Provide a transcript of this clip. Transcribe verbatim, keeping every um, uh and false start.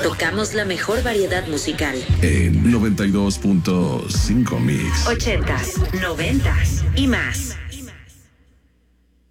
tocamos la mejor variedad musical. En noventa y dos punto cinco Mix. Ochentas, noventas y más.